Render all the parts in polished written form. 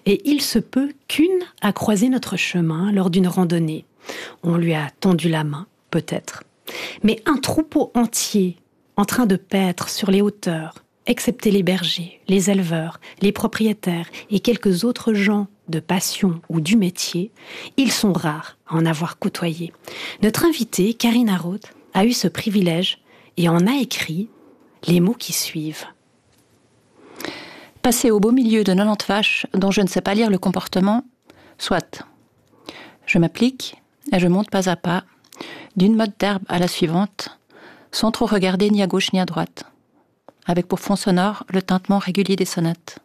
et il se peut qu'une a croisé notre chemin lors d'une randonnée. On lui a tendu la main, peut-être. Mais un troupeau entier, en train de paître sur les hauteurs, excepté les bergers, les éleveurs, les propriétaires et quelques autres gens de passion ou du métier, ils sont rares à en avoir côtoyé. Notre invitée, Karina Roth, a eu ce privilège et en a écrit les mots qui suivent. Passer au beau milieu de 90 vaches dont je ne sais pas lire le comportement, soit. Je m'applique et je monte pas à pas, d'une motte d'herbe à la suivante, sans trop regarder ni à gauche ni à droite, avec pour fond sonore le tintement régulier des sonnettes.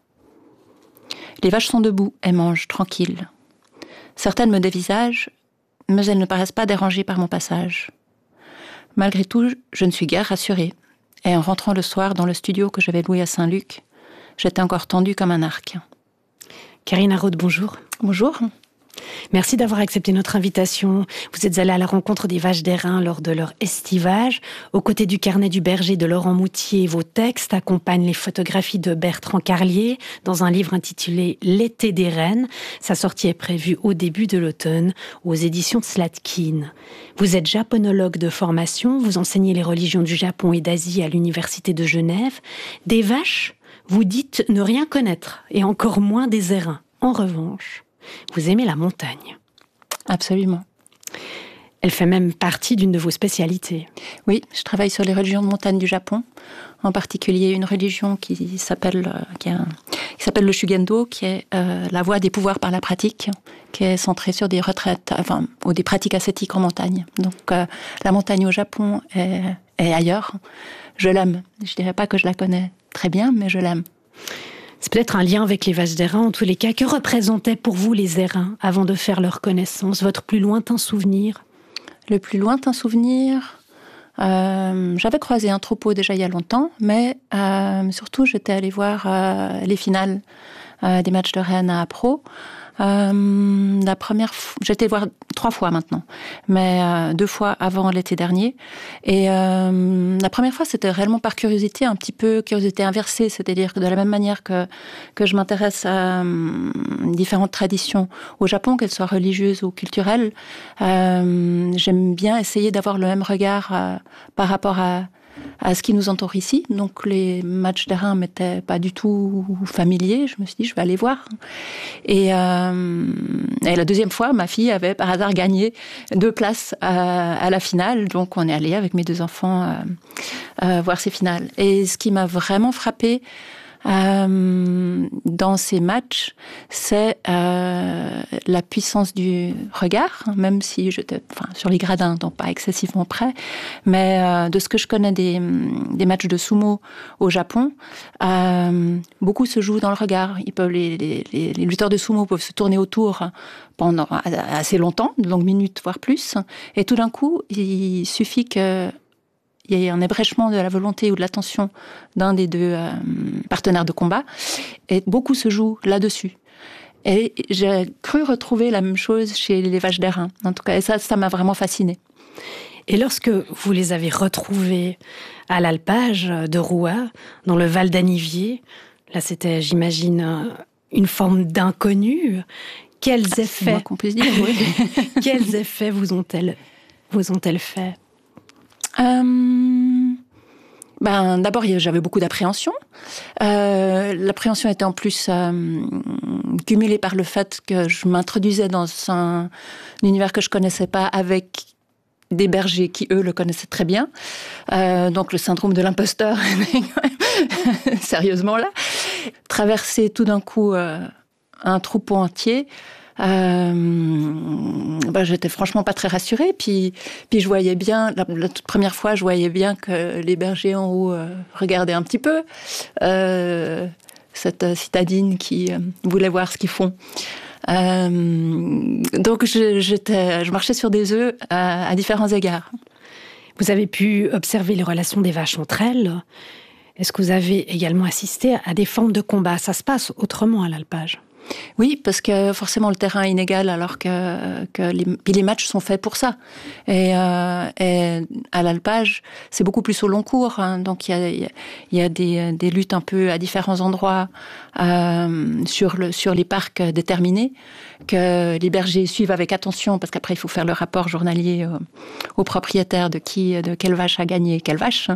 Les vaches sont debout et mangent, tranquilles. Certaines me dévisagent, mais elles ne paraissent pas dérangées par mon passage. Malgré tout, je ne suis guère rassurée, et en rentrant le soir dans le studio que j'avais loué à Saint-Luc, j'étais encore tendue comme un arc. Karina Roth, bonjour. Bonjour. Merci d'avoir accepté notre invitation. Vous êtes allée à la rencontre des vaches d'airain lors de leur estivage. Aux côtés du carnet du berger de Laurent Moutier, vos textes accompagnent les photographies de Bertrand Carlier dans un livre intitulé L'été des rennes. Sa sortie est prévue au début de l'automne aux éditions de Slatkin. Vous êtes japonologue de formation, vous enseignez les religions du Japon et d'Asie à l'université de Genève. Des vaches, vous dites ne rien connaître et encore moins des airains. En revanche, vous aimez la montagne. Absolument. Elle fait même partie d'une de vos spécialités. Oui, je travaille sur les religions de montagne du Japon, en particulier une religion qui s'appelle le Shugendo, qui est la voie des pouvoirs par la pratique, qui est centrée sur des retraites, ou des pratiques ascétiques en montagne. Donc la montagne au Japon et ailleurs, je l'aime. Je dirais pas que je la connais très bien, mais je l'aime. C'est peut-être un lien avec les vaches d'airain, en tous les cas. Que représentaient pour vous les airains avant de faire leur connaissance? Votre plus lointain souvenir? Le plus lointain souvenir, j'avais croisé un troupeau déjà il y a longtemps, mais surtout j'étais allée voir les finales des matchs de rennes à Pro. La première fois, j'étais voir 3 fois maintenant, mais 2 fois avant l'été dernier. Et la première fois, c'était réellement par curiosité, un petit peu curiosité inversée, c'est-à-dire que de la même manière que je m'intéresse à différentes traditions au Japon, qu'elles soient religieuses ou culturelles, j'aime bien essayer d'avoir le même regard par rapport à ce qui nous entoure ici. Donc les matchs d'airain m'étaient pas du tout familiers. Je me suis dit, je vais aller voir. Et la deuxième fois, ma fille avait par hasard gagné 2 places à la finale. Donc on est allé avec mes 2 enfants voir ces finales. Et ce qui m'a vraiment frappée dans ces matchs, c'est la puissance du regard, même si j'étais sur les gradins, donc pas excessivement près, mais de ce que je connais des matchs de sumo au Japon, beaucoup se joue dans le regard. Les lutteurs de sumo peuvent se tourner autour pendant assez longtemps, de longues minutes, voire plus, et tout d'un coup, il suffit que il y a un ébrèchement de la volonté ou de l'attention d'un des 2 partenaires de combat, et beaucoup se joue là-dessus. Et j'ai cru retrouver la même chose chez les vaches d'airain. En tout cas, et ça m'a vraiment fascinée. Et lorsque vous les avez retrouvées à l'alpage de Roua, dans le Val d'Anivier, là c'était, j'imagine, une forme d'inconnu. Quels effets, c'est moi qu'on puisse dire, oui. Quels effets vous ont-elles fait? D'abord, j'avais beaucoup d'appréhension. L'appréhension était en plus cumulée par le fait que je m'introduisais dans un univers que je connaissais pas, avec des bergers qui, eux, le connaissaient très bien. Donc, le syndrome de l'imposteur, sérieusement là. Traverser tout d'un coup un troupeau entier, j'étais franchement pas très rassurée. Puis je voyais bien, la toute première fois, je voyais bien que les bergers en haut regardaient un petit peu cette citadine qui voulait voir ce qu'ils font. Donc je marchais sur des œufs à différents égards. Vous avez pu observer les relations des vaches entre elles. Est-ce que vous avez également assisté à des formes de combat? Ça se passe autrement à l'alpage? Oui, parce que forcément le terrain est inégal alors que les matchs sont faits pour ça. Et à l'alpage, c'est beaucoup plus au long cours. Hein, donc il y a des luttes un peu à différents endroits sur les parcs déterminés que les bergers suivent avec attention parce qu'après il faut faire le rapport journalier au propriétaire de quelle vache a gagné quelle vache.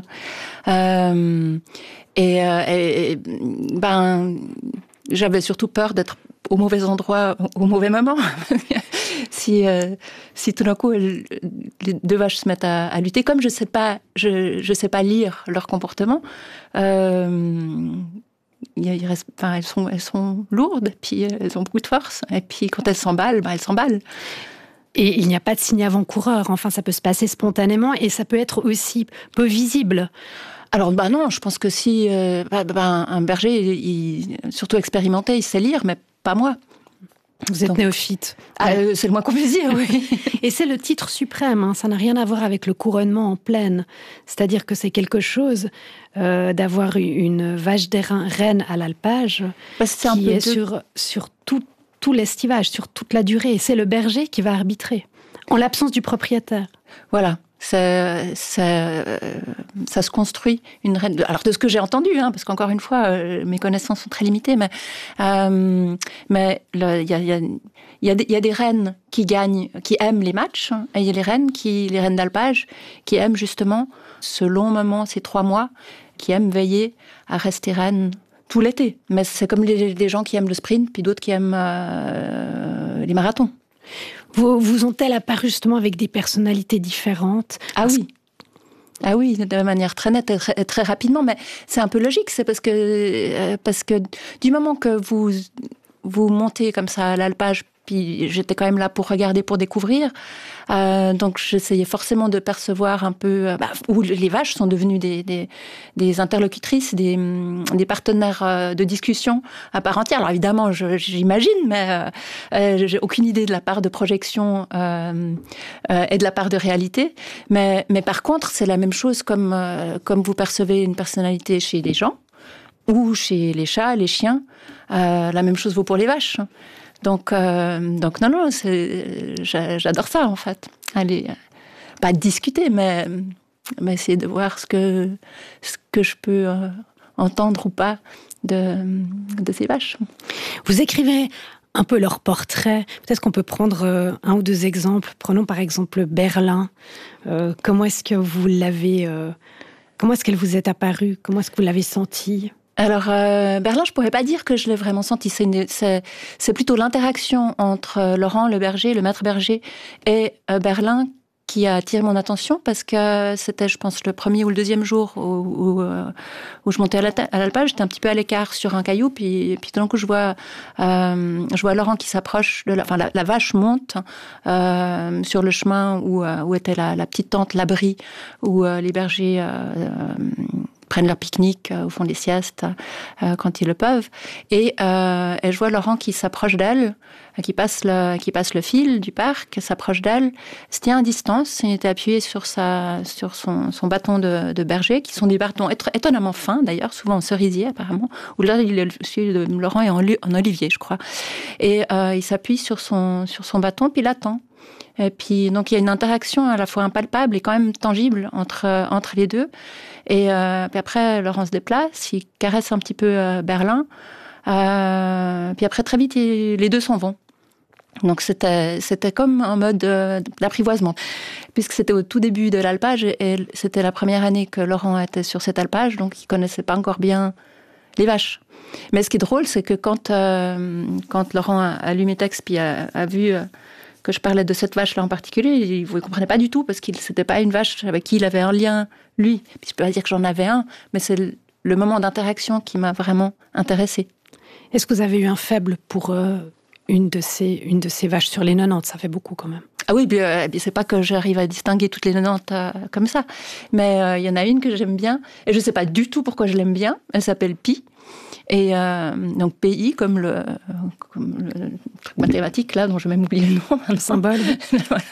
J'avais surtout peur d'être au mauvais endroit, au mauvais moment. si tout d'un coup, les deux vaches se mettent à lutter, comme je sais pas lire leur comportement, elles sont lourdes, puis elles ont beaucoup de force, et puis quand elles s'emballent, elles s'emballent. Et il n'y a pas de signe avant-coureur. Enfin, ça peut se passer spontanément et ça peut être aussi peu visible. Alors, non, je pense que si un berger, surtout expérimenté, il sait lire, mais pas moi. Vous êtes néophyte. C'est le moins qu'on puisse dire, oui. Et c'est le titre suprême, hein, ça n'a rien à voir avec le couronnement en plaine. C'est-à-dire que c'est quelque chose d'avoir une vache d'airain reine à l'alpage qui est sur tout l'estivage, sur toute la durée. Et c'est le berger qui va arbitrer, en l'absence du propriétaire. Voilà. Ça se construit une reine. Alors de ce que j'ai entendu, hein, parce qu'encore une fois, mes connaissances sont très limitées, mais il y a des reines qui gagnent, qui aiment les matchs, et il y a les reines d'alpage, qui aiment justement ce long moment, ces 3 mois, qui aiment veiller à rester reines tout l'été. Mais c'est comme les gens qui aiment le sprint, puis d'autres qui aiment les marathons. Vous ont-elles apparu justement avec des personnalités différentes? Ah oui, de manière très nette et très, très rapidement, mais c'est un peu logique, c'est parce que du moment que vous montez comme ça à l'alpage, puis j'étais quand même là pour regarder, pour découvrir, donc j'essayais forcément de percevoir un peu où les vaches sont devenues des interlocutrices, des partenaires de discussion à part entière. Alors évidemment, j'imagine, mais j'ai aucune idée de la part de projection et de la part de réalité. Mais par contre, c'est la même chose comme vous percevez une personnalité chez les gens ou chez les chats, les chiens. La même chose vaut pour les vaches. Donc non, j'adore ça en fait. Aller, pas discuter, mais essayer de voir ce que je peux entendre ou pas de ces vaches. Vous écrivez un peu leur portrait. Peut-être qu'on peut prendre 1 ou 2 exemples. Prenons par exemple Berlin. Comment est-ce que vous l'avez comment est-ce qu'elle vous est apparue? Comment est-ce que vous l'avez sentie? Alors, Berlin, je pourrais pas dire que je l'ai vraiment senti. C'est plutôt l'interaction entre Laurent, le berger, le maître berger, et Berlin qui a attiré mon attention parce que c'était, je pense, le premier ou le deuxième jour où je montais à l'alpage. J'étais un petit peu à l'écart sur un caillou, puis tout d'un coup, je vois Laurent qui s'approche la vache monte sur le chemin où était la petite tente, l'abri, où les bergers prennent leur pique-nique au fond des siestes quand ils le peuvent. Et je vois Laurent qui s'approche d'elle, qui passe le fil du parc, s'approche d'elle, se tient à distance. Il était appuyé sur son bâton de berger, qui sont des bâtons étonnamment fins, d'ailleurs, souvent en cerisier apparemment. Ou là, celui de Laurent est en olivier, je crois. Et il s'appuie sur son bâton, puis il attend. Et puis, donc, il y a une interaction à la fois impalpable et quand même tangible entre les deux. Et puis après, Laurent se déplace, il caresse un petit peu Berlin. Puis après, très vite, les deux s'en vont. Donc, c'était comme un mode d'apprivoisement. Puisque c'était au tout début de l'alpage, et c'était la première année que Laurent était sur cet alpage, donc il connaissait pas encore bien les vaches. Mais ce qui est drôle, c'est que quand Laurent a lu mes textes, puis a vu que je parlais de cette vache-là en particulier, il ne comprenait pas du tout, parce que c'était pas une vache avec qui il avait un lien, lui. Puis je peux pas dire que j'en avais un, mais c'est le moment d'interaction qui m'a vraiment intéressée. Est-ce que vous avez eu un faible pour une de ces vaches sur les 90? Ça fait beaucoup quand même. Ah oui, c'est pas que j'arrive à distinguer toutes les 90 comme ça, mais il y en a une que j'aime bien, et je sais pas du tout pourquoi je l'aime bien. Elle s'appelle Pi. Et donc pays comme le truc mathématique là dont je vais même oublier le nom, le symbole. Voilà.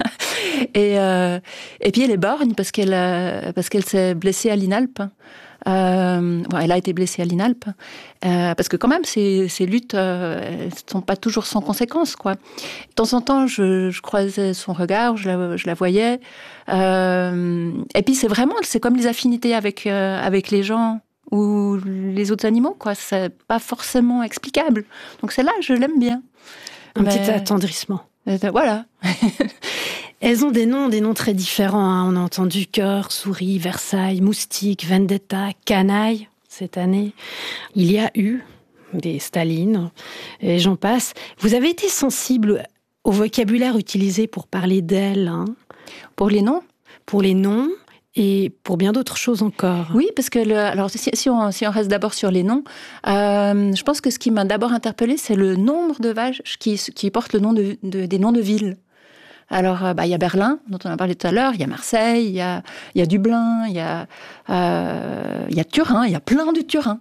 Et puis elle est borgne parce qu'elle s'est blessée à l'INALP. Elle a été blessée à l'INALP parce que quand même ces luttes elles sont pas toujours sans conséquences, quoi. De temps en temps je croisais son regard, je la voyais, et puis c'est comme les affinités avec les gens ou les autres animaux, quoi. C'est pas forcément explicable. Donc celle-là, je l'aime bien. Petit attendrissement. Voilà. Elles ont des noms très différents. Hein. On a entendu Cœur, Souris, Versailles, Moustique, Vendetta, Canaille cette année. Il y a eu des Staline, et j'en passe. Vous avez été sensible au vocabulaire utilisé pour parler d'elles, hein. Pour les noms ? Pour les noms. Et pour bien d'autres choses encore. Oui, parce que alors si on reste d'abord sur les noms, je pense que ce qui m'a d'abord interpellée, c'est le nombre de vaches qui portent le nom des noms de villes. Alors, il y a Berlin, dont on a parlé tout à l'heure, il y a Marseille, il y a Dublin, il y a Turin, il y a plein de Turin.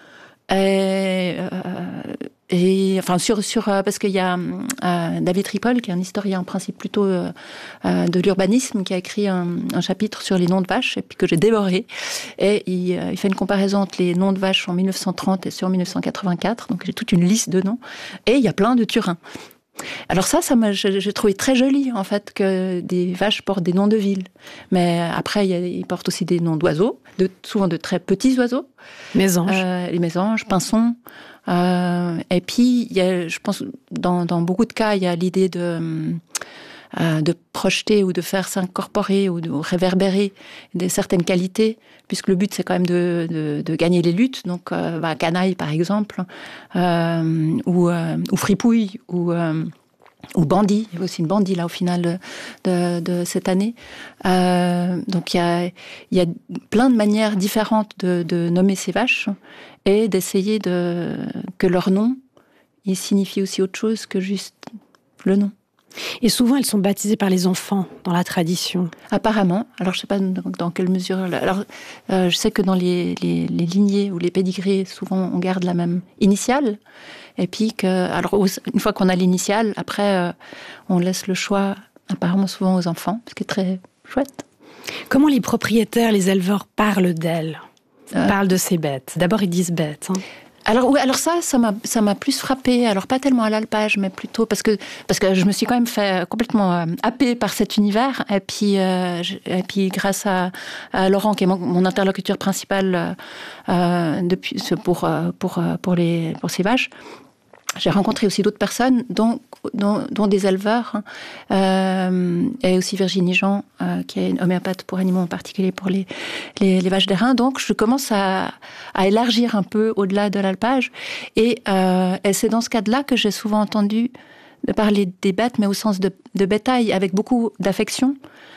Et enfin parce qu'il y a David Ripoll, qui est un historien en principe plutôt de l'urbanisme, qui a écrit un chapitre sur les noms de vaches, et puis que j'ai dévoré. Et il fait une comparaison entre les noms de vaches en 1930 et sur 1984. Donc j'ai toute une liste de noms. Et il y a plein de Turin. Alors j'ai trouvé très joli, en fait, que des vaches portent des noms de villes. Mais après, ils portent aussi des noms d'oiseaux, souvent de très petits oiseaux. Mésanges. Les mésanges, pinsons. Et puis, je pense, dans beaucoup de cas, il y a l'idée de projeter ou de faire s'incorporer ou de réverbérer certaines qualités, puisque le but, c'est quand même de gagner les luttes. Donc, canaille, par exemple, ou fripouille, ou bandit. Il y a aussi une bandit, là, au final de cette année. Donc, il y a plein de manières différentes de nommer ces vaches et d'essayer que leur nom, il signifie aussi autre chose que juste le nom. Et souvent, elles sont baptisées par les enfants dans la tradition. Apparemment. Alors, je ne sais pas dans quelle mesure. Alors, je sais que dans les lignées ou les pédigrés, souvent, on garde la même initiale. Et puis, une fois qu'on a l'initiale, après, on laisse le choix, apparemment, souvent aux enfants, ce qui est très chouette. Comment les propriétaires, les éleveurs parlent d'elles, parlent de ces bêtes? D'abord, ils disent bêtes, hein. Alors ça m'a plus frappée. Alors pas tellement à l'alpage, mais plutôt parce que je me suis quand même fait complètement happer par cet univers. Et puis grâce à Laurent, qui est mon interlocuteur principal depuis pour ces vaches, j'ai rencontré aussi d'autres personnes, dont des éleveurs, et aussi Virginie Jean, qui est une homéopathe pour animaux, en particulier pour les vaches d'airain. Donc, je commence à élargir un peu au-delà de l'alpage. Et c'est dans ce cadre-là que j'ai souvent entendu parler des bêtes, mais au sens de bétail, avec beaucoup d'affection.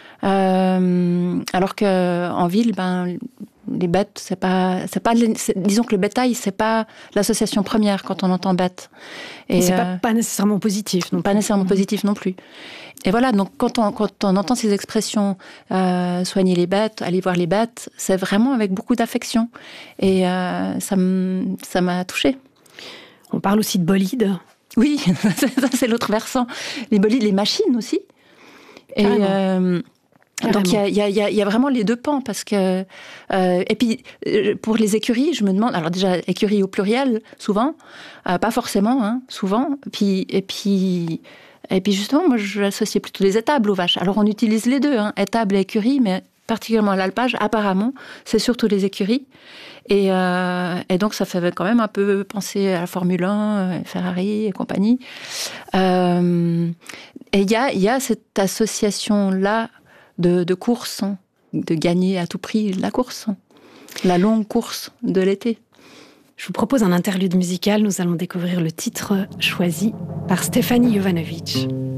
Alors qu'en ville, les bêtes, disons que le bétail, c'est pas l'association première quand on entend bête. Et c'est pas nécessairement positif, non? Pas nécessairement positif non plus. Et voilà, donc quand on entend ces expressions, soigner les bêtes, aller voir les bêtes, c'est vraiment avec beaucoup d'affection. Et ça m'a touchée. On parle aussi de bolides. Oui, ça c'est l'autre versant. Les bolides, les machines aussi. Et donc il y a vraiment les deux pans, parce que et puis pour les écuries, je me demande, alors déjà écuries au pluriel souvent, pas forcément, hein, souvent, et puis justement moi j'associais plutôt les étables aux vaches. Alors on utilise les deux, hein, étables et écuries, mais particulièrement à l'alpage, apparemment c'est surtout les écuries, et donc ça fait quand même un peu penser à la Formule 1, Ferrari et compagnie. Et il y a cette association là de course, de gagner à tout prix la course, la longue course de l'été. Je vous propose un interlude musical. Nous allons découvrir le titre choisi par Stefani Jovanovic.